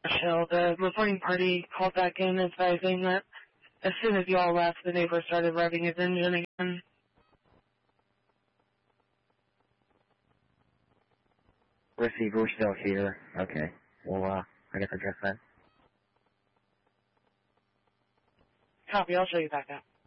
Michelle, the reporting party called back in advising that as soon as you all left, the neighbor started revving his engine again. Receiver, we're still here. Okay. Well, I guess address that. Copy, I'll show you back up.